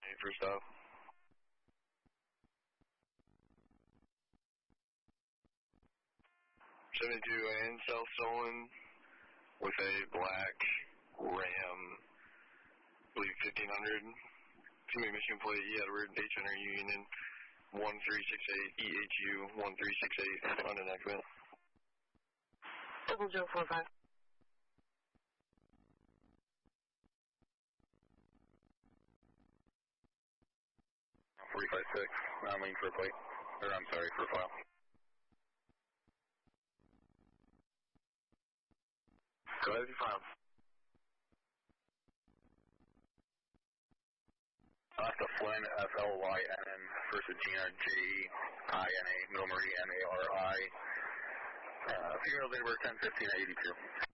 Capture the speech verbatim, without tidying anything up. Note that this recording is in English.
First off. seventy-two and South Stolen with a black Ram, I believe fifteen hundred. Two-way mission plate, Edward, H N R Union, one three six eight, E H U, one three six eight, on an accident. Double zero four five. forty-five six, I'm waiting for a plate, or I'm sorry, for a file. Go ahead with your file. That's a Flynn, F L Y N N, versus Gina, J I N A, Middle Marie, M A R I. Uh, female date of birth ten fifteen eighty-two.